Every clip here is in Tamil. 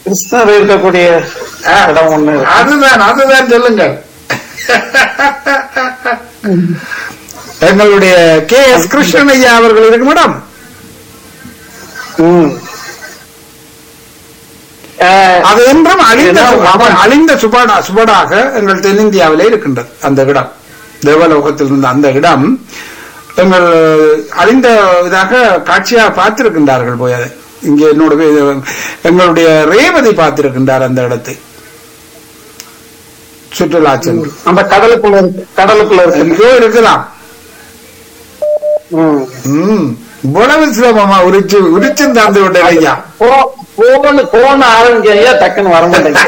கிருஷ்ணர் இருக்கக்கூடிய இடம் ஒண்ணு. அதுதான் சொல்லுங்கள். எங்களுடைய KS கிருஷ்ணன் ஐயா அவர்கள் இருக்கு மேடம். அது என்றும் அழிந்த சுபடாக எங்கள் தென்னிந்தியாவிலே இருக்கின்றது. அந்த இடம் தேவலோகத்தில் இருந்த அந்த இடம் எங்கள் அழிந்த இதாக காட்சியாக பார்த்திருக்கின்றார்கள். போய் அதை இங்கே எங்களுடைய ரேவதி பார்த்திருக்கின்றார் அந்த இடத்தை சுற்றுலா சென்று. அந்த கடலுக்குள்ள எங்கோ இருக்கலாம். இவ்வளவு சுலபமா உரிச்சு தாழ்ந்து விட்டேன் ஐயா. போன ஆரம்பிக்க ஐயா டக்குன்னு வர மாட்டேங்க.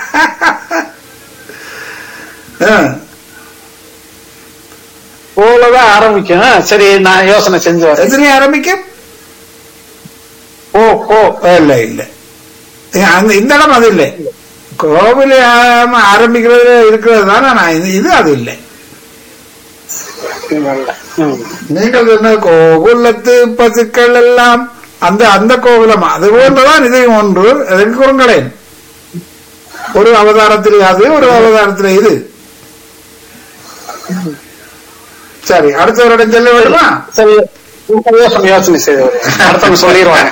போலதான் ஆரம்பிக்கும். சரி, நான் யோசனை செஞ்சு வரேன். எத்தனை ஆரம்பிக்கும்? இல்ல இல்ல, இந்த இடம் அது இல்லை. கோவில் ஆரம்பிக்கிறது இருக்கிறது தானே. இது அது இல்லை. நீங்கள் என்ன கோகுலத்து பசுக்கள் எல்லாம் அந்த அந்த கோகுலம் அது போன்றதான் இது ஒன்று. எதற்கு குறுங்களேன், ஒரு அவதாரத்தில் அது, ஒரு அவதாரத்தில் இது. சரி, அடுத்தவரிடம் செல்ல வேண்டுமா? சரி, யோசனை செய்து அடுத்தவங்க சொல்லிடுவாங்க.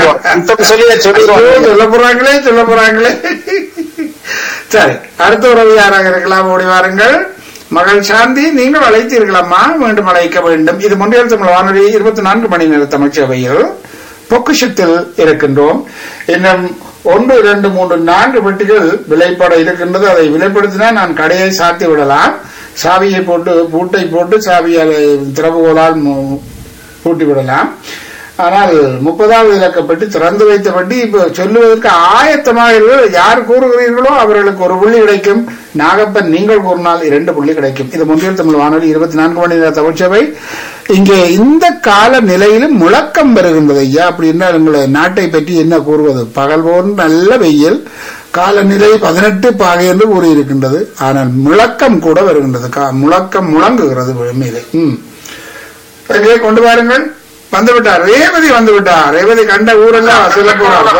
சொல்ல போறாங்களே. சரி, அடுத்த உறவு யாராக இருக்கலாம்? ஓடி வாருங்கள். மகள் சாந்தி, நீங்கள் அழைத்தீர்களம்மா, மீண்டும் அழைக்க வேண்டும். இது முன்னில் தமிழ் வானொலி 24 மணி நேர தமிழ்ச்சபையில் பொக்கிஷத்தில் இருக்கின்றோம். இன்னும் 1, 2, 3, 4 பெட்டிகள் விலைப்பட இருக்கின்றது. அதை விலைப்படுத்தினா நான் கடையை சாத்தி விடலாம். சாவியை போட்டு பூட்டை போட்டு சாவியால் திறவுகோலால் பூட்டி விடலாம். ஆனால் 30வது இலக்கப்பட்டு திறந்து வைத்த பட்டி இப்ப சொல்லுவதற்கு ஆயத்தமாக யார் கூறுகிறீர்களோ அவர்களுக்கு 1 புள்ளி கிடைக்கும். நாகப்பன், நீங்கள் கூறினால் 2 புள்ளி கிடைக்கும். இது முன்னில் தமிழ் வானொலி 24 மணி நேர தமிழ்ச்சபை. இங்கே இந்த கால நிலையிலும் முழக்கம் வருகின்றது ஐயா. அப்படின்னா எங்களை நாட்டை பற்றி என்ன கூறுவது? பகல் போன்று நல்ல வெயில், காலநிலை 18 பாகை என்று கூறியிருக்கின்றது. ஆனால் முழக்கம் கூட வருகின்றது. முழக்கம் முழங்குகிறது மீது. கொண்டு வாருங்கள். வந்துவிட்டார் ரேவதி, வந்துவிட்டார் ரேவதி. கண்ட ஊரெல்லாம் சொல்ல போறாங்க.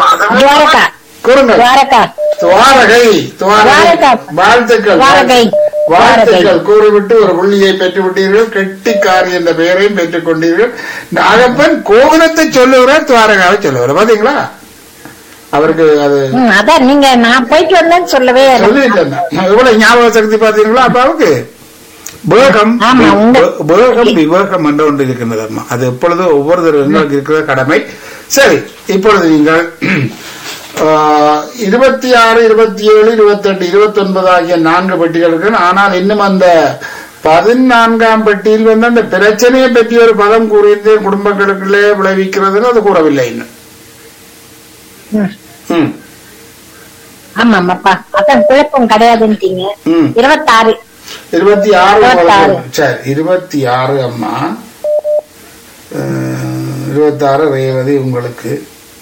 வாழ்த்துக்கள் கூறிவிட்டு 1 புள்ளியை பெற்று விட்டீர்கள். கெட்டிக்காரி என்ற பெயரையும் பெற்றுக் கொண்டீர்கள். நாகப்பன் கோகுலத்தை சொல்லுகிறார், துவாரகாவை சொல்லுகிறார். பாத்தீங்களா? அவருக்கு அது நீங்க நான் போயிட்டு வந்தேன்னு சொல்லவே சொல்லிட்டேன். எவ்வளவு ஞாபக சக்தி பாத்தீங்களா அப்பாவுக்கு? வேகம் விவேகம் என்று ஒன்று இருக்கின்றது அம்மா. அது எப்பொழுது ஒவ்வொருத்தரும் இருக்கிற கடமை. சரி, இப்பொழுது நீங்கள் 26, 27, 28, 29 ஆகிய 4 பெட்டிகள் இருக்கு. ஆனால் இன்னும் அந்த 14ஆம் பெட்டியில் வந்து அந்த பிரச்சனையை பற்றி ஒரு பதம் கூறியிருந்தேன். குடும்பங்களுக்குள்ளே விளைவிக்கிறதுன்னு அது கூறவில்லை இன்னும். ஆமாப்பா, அதான் குழப்பம் கிடையாதுன்னு. 26 சரி, 26 அம்மா. 26 ரேவதி உங்களுக்கு.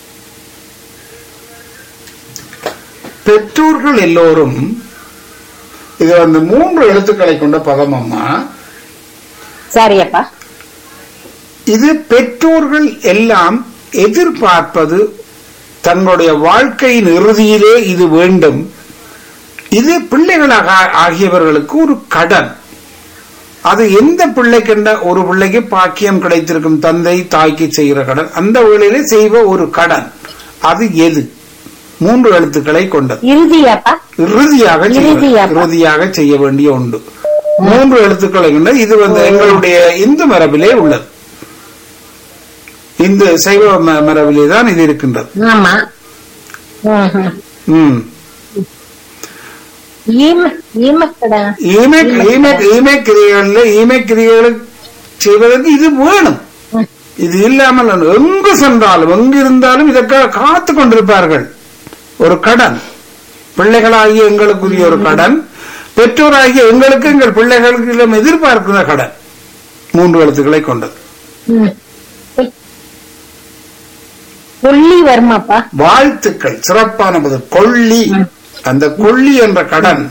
பெற்றோர்கள் எல்லோரும் இது வந்து 3 எழுத்துக்களை கொண்ட பதம் அம்மா. சரியப்பா. இது பெற்றோர்கள் எல்லாம் எதிர்பார்ப்பது, தங்களுடைய வாழ்க்கையின் இறுதியிலே இது வேண்டும். இது பிள்ளைகளாக ஆகியவர்களுக்கு ஒரு கடன். அது எந்த பிள்ளைக்கென்ற ஒரு பிள்ளைக்கு பாக்கியம் கிடைத்திருக்கும் தந்தை தாய்க்கு செய்கிற கடன், அந்த வேளையிலே செய்வ ஒரு கடன். அது எது? 3 எழுத்துக்களை கொண்டது. இறுதியாக செய்ய வேண்டிய ஒன்று. 3 எழுத்துக்களை கொண்டது. இது வந்து எங்களுடைய இந்து மரபிலே உள்ளது. இந்த சைவ மரபிலே தான் இது இருக்கின்றது. கிரியைகளை செய்வதற்கு இது வேணும். இது இல்லாமல் எங்கு சென்றாலும் எங்கு இருந்தாலும் இதற்காக காத்து கொண்டிருப்பார்கள். ஒரு கடன், பிள்ளைகளாகிய எங்களுக்குரிய ஒரு கடன், பெற்றோராகிய எங்களுக்கு எங்கள் பிள்ளைகளுக்கு எதிர்பார்க்கிற கடன். 3 எழுத்துக்களை கொண்டது. வாழ்த்துக்கள், சிறப்பான பதில். கொள்ளி. அந்த கொள்ளி என்ற கடன்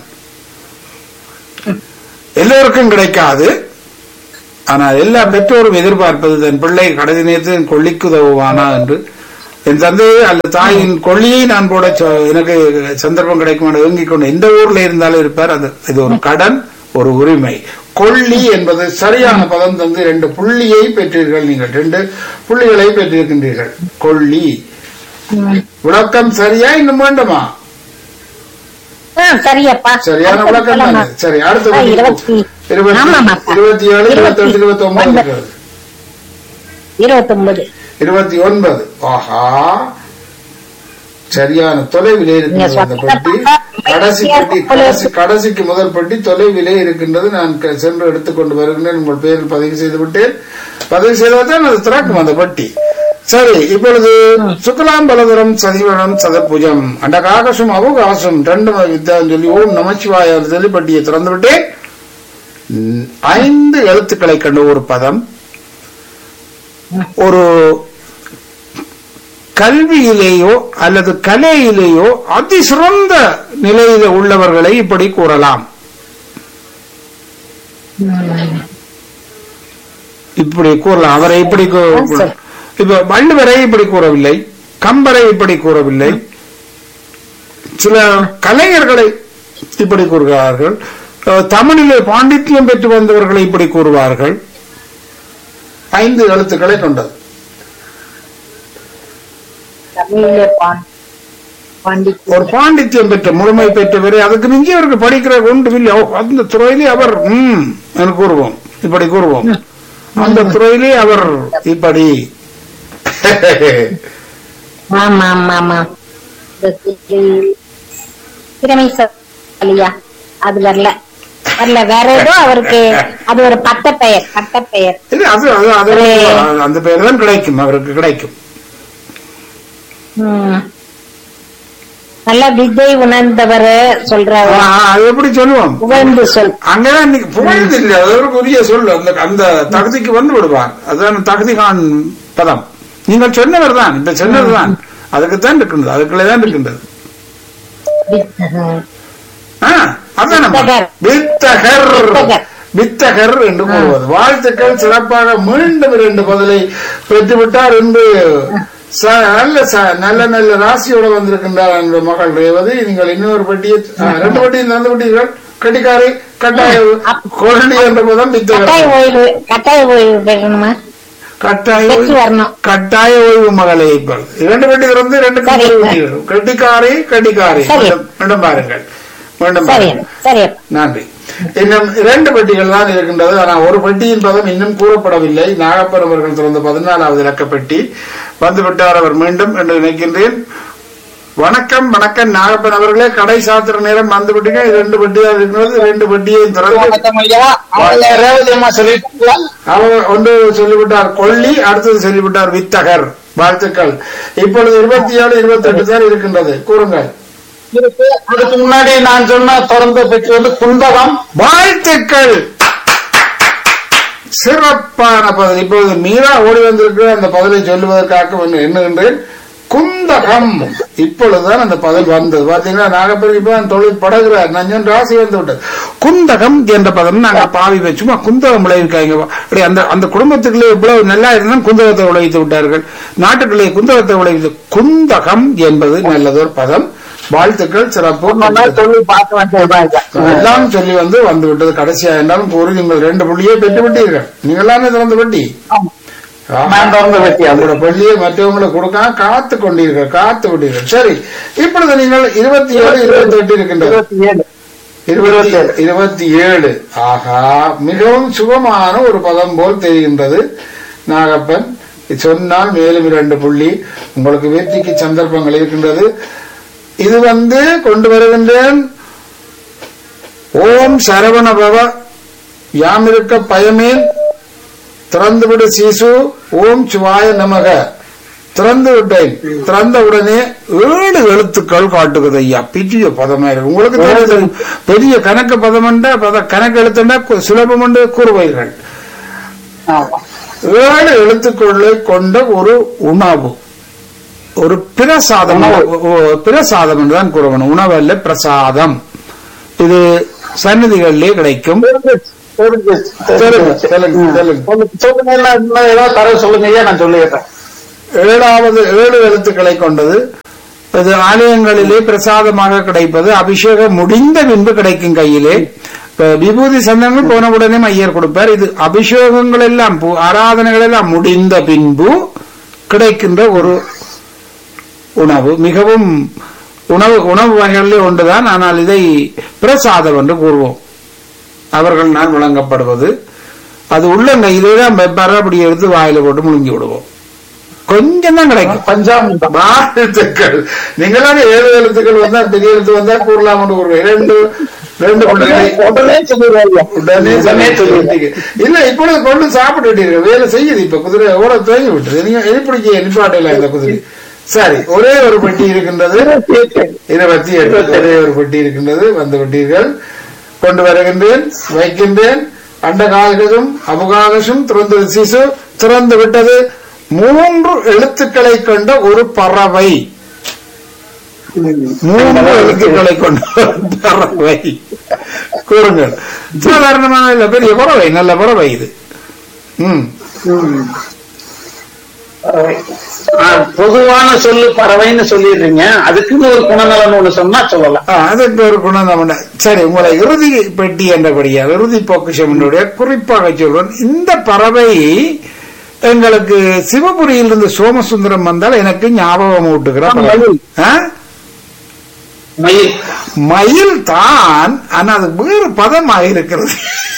எல்லோருக்கும் கிடைக்காது. ஆனால் எல்லா பெற்றோரும் எதிர்பார்ப்பது தன் பிள்ளை கடைசி நேரத்தில் கொள்ளிக்கு உதவுவானா என்று. என் தந்தையை அல்ல தாயின் கொள்ளியை நான் போட எனக்கு சந்தர்ப்பம் கிடைக்கும் ஏங்கிக் கொண்டு எந்த ஊர்ல இருந்தாலும் இருப்பார். அது இது ஒரு கடன், ஒரு உரிமை. கொள்ளி என்பது சரியான பதம் தந்து 2 புள்ளியை பெற்றீர்கள். நீங்கள் 2 புள்ளிகளை பெற்றிருக்கின்றீர்கள். கொள்ளி விளக்கம் சரியா இன்னும் வேண்டுமா? சரியப்பா, சரியான விளக்கம் தானே. சரி, அடுத்த 27, 28, 29 29. 29. ஆஹா, சரியான தொலைவிலே இருக்கின்றது அந்த பெட்டி. கடைசிக்கு முதல் பெட்டி தொலைவிலே இருக்கின்றது. நான் சென்று எடுத்துக்கொண்டு வருகின்றேன். உங்கள் பேரில் பதிவு செய்து விட்டேன். பதிவு செய்தால்தான் அது திறக்கும் அந்த பெட்டி. சரி, இப்பொழுது சுக்லாம் பலதரம் சதிவனம் சதபுஜம் அண்டகாகசம் அவகாசம் 2 வித்தியாசம் சொல்லி ஓம் நமச்சிவாய சொல்லி பெட்டியை திறந்து விட்டேன். 5 எழுத்துக்களை கண்டு ஒரு பதம். ஒரு கல்வியிலேயோ அல்லது கலையிலேயோ அதிசிறந்த நிலையில உள்ளவர்களை இப்படி கூறலாம். இப்படி கூறலாம். அவரை இப்படி இப்ப வள்ளுவரை இப்படி கூறவில்லை, கம்பரை இப்படி கூறவில்லை, சில கலைஞர்களை இப்படி கூறுகிறார்கள், தமிழிலே பாண்டித்யம் பெற்று வந்தவர்களை இப்படி கூறுவார்கள். 5 எழுத்துக்களை கொண்டது. ஒரு பாண்டித்யம் பெற்ற முழுமை பெற்றவரை அதுக்கு மிஞ்சி அவர்கள் படிக்கிற ஒன்றுமில்லை. அந்த துறையிலே அவர் கூறுவோம், இப்படி கூறுவோம். அந்த துறையிலே அவர் இப்படி அது வரல வேற ஏதோ அவருக்கு அது ஒரு பட்ட பெயர். அந்த பெயர் தான் கிடைக்கும், அவருக்கு கிடைக்கும். நல்ல வித்தை உணர்ந்தவர் சொல்றாரு. அது எப்படி சொல்லுவோம்? புகழ்ந்து சொல். அங்கதான் இன்னைக்கு புகழ்ந்து இல்லை, அது ஒரு புதிய சொல். அந்த தகுதிக்கு வந்து விடுவார். அதுதான் தகுதிகான் பதம். நீங்கள் சொன்னவர் தான், இப்ப சொன்னதுதான். அதுக்குத்தான் இருக்கின்றது, அதுக்குள்ளதான் இருக்கின்றது. வித்தகர் என்று கூறுவது. வாழ்த்துக்கள், சிறப்பாக மீண்டும் 2 பதிலை பெற்றுவிட்டார் என்று நல்ல நல்ல ராசியோட வந்திருக்கின்றார் என்ற மகள் ரேவதி. நீங்கள் இன்னொரு பெட்டியை 2 பெட்டியில் தந்து விட்டீர்கள். கட்டிக்காரை கட்டாய கொள்ளி என்ற பதம் கட்டாய ஓய்வு மகளை. இப்போ 2 பெட்டி திறந்து 2 கட்டிக்காரை மீண்டும் பாருங்கள், மீண்டும் பாருங்கள். நன்றி. இன்னும் 2 பெட்டிகள் தான் இருக்கின்றது. ஆனால் ஒரு பெட்டியின் பதம் இன்னும் கூறப்படவில்லை. நாகப்பன் அவர்கள் திறந்த 14வது இலக்க பெட்டி வந்துவிட்டார் அவர் மீண்டும் என்று நினைக்கின்றேன். வணக்கம் வணக்கம் நாகப்பன் அவர்களே, கடை சாத்திர நேரம் வந்து விட்டீங்க. 2 பெட்டியா இருக்கிறது. 2 பெட்டியையும் திறந்து ஒன்று சொல்லிவிட்டார் கொள்ளி, அடுத்தது சொல்லிவிட்டார் வித்தகர். வாழ்த்துக்கள். இப்பொழுது 27, 28 தான் இருக்கின்றது. கூறுங்கள். அதுக்கு முன்னாடி நான் சொன்ன தொடர்ந்து பெற்று வந்து குந்தகம். வாழ்த்துக்கள், சிறப்பான பதில். இப்போது மீரா ஓடி வந்திருக்கிற அந்த பதிலை சொல்லுவதற்காக எண்ணுகின்றேன். குந்தகம். இப்பொழுதுதான் அந்த பதில் வந்தது. பாத்தீங்கன்னா நாகப்பன் இப்ப தொழில் படகுறார். நான் ராசி வந்து விட்டது. குந்தகம் என்ற பதம் நாங்க பாவி வச்சுமா குந்தகம் விளைவிக்காங்க. அந்த குடும்பத்துக்குள்ளே இவ்வளவு நல்லா இருந்தாலும் குந்தகத்தை விளைவித்து விட்டார்கள். நாட்டுக்குள்ளே குந்தகத்தை விளைவித்து. குந்தகம் என்பது நல்லதொரு பதம். வாழ்த்துக்கள், சிறப்பு. எல்லாம் சொல்லி வந்து விட்டது. கடைசியா என்றாலும் கூறி நீங்கள் 2 புள்ளியை பெற்று விட்டீர்கள். நீங்க எல்லாமே திறந்து பெட்டி அவங்களோட பள்ளியை மற்றவங்களை கொடுக்க காத்து விட்டீர்கள். சரி, இப்பொழுது நீங்கள் 27, 28 இருக்கின்றது. 27. ஆகா, மிகவும் சுகமான ஒரு பதம் போல் தெரிகின்றது. நாகப்பன் சொன்னால் மேலும் 2 புள்ளி உங்களுக்கு வெற்றிக்கு சந்தர்ப்பங்கள் இருக்கின்றது. இது கொண்டு வருகின்றேன். ஓம் சரவணபவ யாமிருக்க பயமேன் திறந்துவிடு சீசு ஓம் சிவாய நமக. திறந்து விட்டேன். திறந்த உடனே 7 எழுத்துக்கள் காட்டுகிறது. ஐயா, பெரிய பதமா இருக்கு. உங்களுக்கு தெரியாது, பெரிய கணக்கு பதம் கணக்கு எழுத்துண்டா சுலபம் என்று கூறுவீர்கள். 7 எழுத்துக்களை கொண்ட ஒரு உணவு, ஒரு பிரசாதம். பிரசாதம் என்றுதான் கூறணும், உணவு அல்ல, பிரசாதம். இது சன்னதிகளிலே கிடைக்கும். சொல்லுங்க, நான் சொல்லிடுறேன். ஏழு எழுத்துக்களை கொண்டது. இது ஆலயங்களிலே பிரசாதமாக கிடைப்பது. அபிஷேகம் முடிந்த பின்பு கிடைக்கும் கையிலே. விபூதி சந்தனங்கள் போனவுடனே ஐயர் கொடுப்பார். இது அபிஷேகங்கள் எல்லாம் ஆராதனைகள் எல்லாம் முடிந்த பின்பு கிடைக்கின்ற ஒரு உணவு. மிகவும் உணவு வகைகளிலே ஒன்றுதான். ஆனால் இதை பிரசாதம் என்று கூறுவோம். அவர்கள் நான் வழங்கப்படுவது அது உள்ளங்கையிலே தான் வெப்பார அப்படி எடுத்து வாயில போட்டு முழுங்கி விடுவோம். கொஞ்சம் தான் கிடைக்கும். பஞ்சாமிர்தம். வாழ்த்துக்கள். நீங்களான 7 எழுத்துக்கள் வந்தா பெரிய எழுத்து வந்தா கூறலாம். ரெண்டு உடனே சொல்லிடுவாங்க. இல்ல இப்பொழுது கொண்டு சாப்பிட்டு விட்டீர்கள். வேலை செய்யுது. இப்ப குதிரை ஓட துவங்கி விட்டுரு. நீங்க எழுப்பிடிக்க நிப்பாட்டல இந்த குதிரை. சரி, ஒரே ஒரு பெட்டி இருக்கின்றது. 28 ஒரே ஒரு பெட்டி இருக்கின்றது. வந்து விட்டீர்கள். கொண்டு வருகின்றேன், வைக்கின்றேன். அண்டகாகசும் அபகாகசும் திறந்தது. சிசு திறந்து விட்டது. 3 எழுத்துக்களை கொண்ட ஒரு பறவை. 3 எழுத்துக்களை கொண்ட பறவை கூறுங்கள். சாதாரணமான இல்ல, பெரிய பறவை, நல்ல பறவை இது. பொதுவான சொல்லு பறவைன்னு சொல்லிடுறீங்க. அதுக்குன்னு ஒரு குணநலன் ஒண்ணு சொன்னா சொல்லலாம். அதுக்கு ஒரு குணநலன். சரி, உங்களை இறுதி பெட்டி என்றபடியா இறுதி பொக்கிஷம் என்னுடைய குறிப்பாக சொல்றேன். இந்த பறவை எங்களுக்கு சிவபுரியிலிருந்து சோமசுந்தரம் வந்தால் எனக்கு ஞாபகம் ஊட்டுகிறார். மயில் தான். ஆனா அது வேறு பதமாக இருக்கிறது.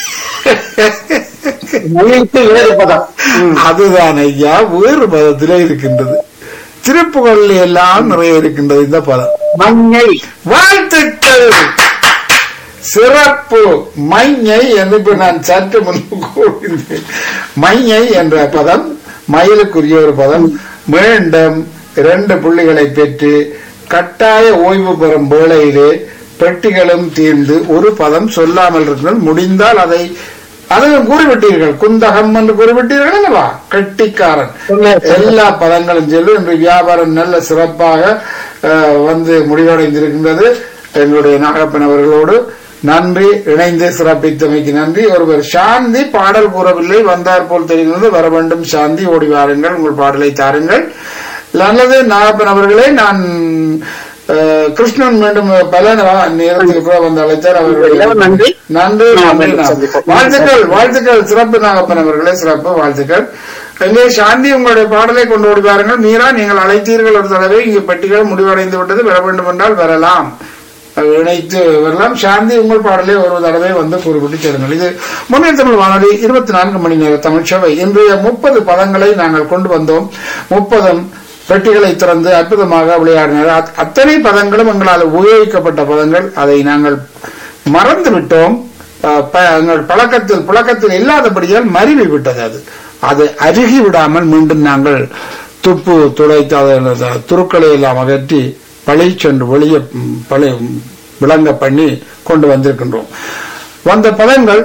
வேறு பதம். அதுதான் ஐயா, வேறு பதத்திலே இருக்கின்றது. திருப்புகள் எல்லாம் நிறைய இருக்கின்றது இந்த பதம். மஞ்சை. வாழ்த்துக்கள், சிறப்பு. மைஞை என்று இப்ப நான் சற்று முன்பு கூறினேன். மைஞை என்ற பதம் மயிலுக்குரிய ஒரு பதம். மீண்டும் 2 புள்ளிகளை பெற்று கட்டாய ஓய்வு பெறும் வேளையிலே பெட்டிகளும் தீர்ந்து ஒரு பதம் சொல்லாமல் இருந்தால் முடிந்தால் அதையும் கூறிவிட்டீர்கள். குந்தகம் என்று கூறிவிட்டீர்கள் அல்லவா? கட்டிக்காரன். எல்லா பதங்களும் செல்லும். இன்று வியாபாரம் நல்ல சிறப்பாக வந்து முடிவடைந்திருக்கின்றது. எங்களுடைய நாகப்பன் அவர்களோடு நன்றி. இணைந்து சிறப்பித்தமைக்கு நன்றி. ஒருவர் சாந்தி பாடல் கூறவில்லை, வந்தார் போல் தெரிகிறது. வர வேண்டும் சாந்தி, ஓடி வாருங்கள், உங்கள் பாடலை தாருங்கள். நல்லது நாகப்பன் அவர்களே. நான் கிருஷ்ணன் மீண்டும் பல நேரத்துக்கு வந்து அழைத்தார். அவர்களுடைய நன்றி நன்றி. வாழ்த்துக்கள். சிறப்பு நாகப்பன் அவர்களே, சிறப்பு வாழ்த்துக்கள். எங்கே சாந்தி, உங்களுடைய பாடலை கொண்டு ஓடி வாருங்கள். மீரா, நீங்கள் அழைத்தீர்கள் ஒரு தடவை. இங்கு பெட்டிகள் முடிவடைந்து விட்டது. வர வேண்டும் என்றால் வரலாம், இணைத்து வரலாம். சாந்தி, உங்கள் பாடலே ஒரு தடவை வந்து குறிப்பிட்டு செல்லுங்கள். இது முன்னில் தமிழ் வானொலி 24 மணி நேர தமிழ்ச்சபை. இன்றைய 30 பதங்களை நாங்கள் கொண்டு வந்தோம். 30 பெட்டிகளை திறந்து அற்புதமாக விளையாடினார். அத்தனை பதங்களும் எங்களால் உபயோகிக்கப்பட்ட பதங்கள். அதை நாங்கள் மறந்து விட்டோம். எங்கள் புழக்கத்தில் இல்லாதபடியால் மருவி விட்டது. அது அருகி விடாமல் மீண்டும் நாங்கள் துப்பு துடைத்த துருக்களை எல்லாம் அகற்றி பழி சென்று வெளியே விளங்க பண்ணி கொண்டு வந்திருக்கின்றோம். வந்த பதங்கள்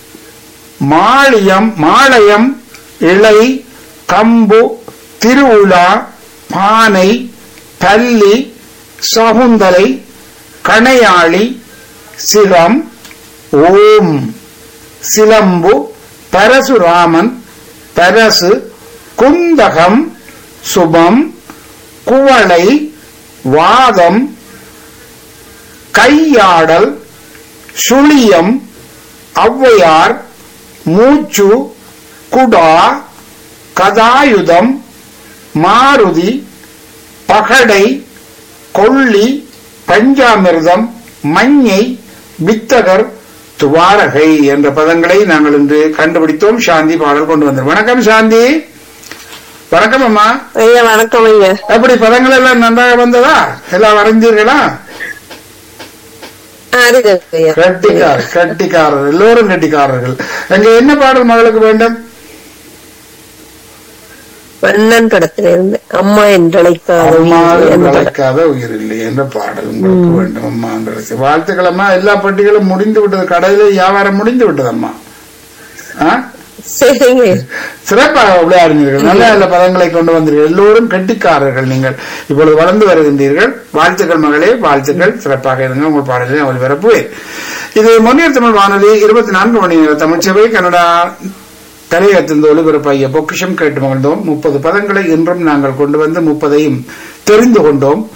மாளயம், இலை, கம்பு, திருவுலா, பானை, பல்லி, சகுந்தலை, கணையாளி, சிரம், ஓம், சிலம்பு, பரசுராமன், பரசு, குந்தகம், சுபம், குவளை, வாதம், கையாடல், சுழியம், ஔவையார், மூச்சு, குடா, கதாயுதம், மாருதி, பகடை, கொள்ளி, பஞ்சாமிர்தம், மஞ்சை, வித்தகர், துவாரகை என்ற பதங்களை நாங்கள் இன்று கண்டுபிடித்தோம். சாந்தி பாடல் கொண்டு வந்தோம். வணக்கம் சாந்தி. வணக்கம் அம்மா. ஐயா வணக்கம் ஐயா. எப்படி பதங்கள் எல்லாம் நன்றாக வந்ததா? எல்லாம் வரைஞ்சீர்களா? கட்டிக்காரர், எல்லோரும் கட்டிக்காரர்கள். அங்க என்ன பாடல் மகளுக்கு வேண்டும்? வண்ணன் படத்திலிருந்து அம்மா என்றழைக்காத உயிர் இல்லை என்ற பாடல் உங்களுக்கு வேண்டும். அம்மா என்றழைக்க. வாழ்த்துக்கள் அம்மா. எல்லா பட்டிகளும் முடிந்து விட்டது. கடையில வியாபாரம் முடிந்து விட்டது அம்மா. சிறப்பாக விளையாடுவீர்கள். நல்ல நல்ல பதங்களை கொண்டு வந்தீர்கள். எல்லோரும் கட்டிக்காரர்கள். நீங்கள் இப்பொழுது வளர்ந்து வருகின்றீர்கள். வாழ்த்துக்கள் மகளே, வாழ்த்துக்கள். சிறப்பாக இருங்க. உங்கள் பாடலை அவள் வரப்புவேன். இது முன்னில் தமிழ் வானொலி 24 மணி நேர தமிழ்ச்சபை. கனடா தலையத்தின் ஒளிபரப்பாகிய பொக்கிஷம் கேட்டு மகிழ்ந்தோம். 30 பதங்களை இன்றும் நாங்கள் கொண்டு வந்து 30ஐயும் தெரிந்து கொண்டோம்.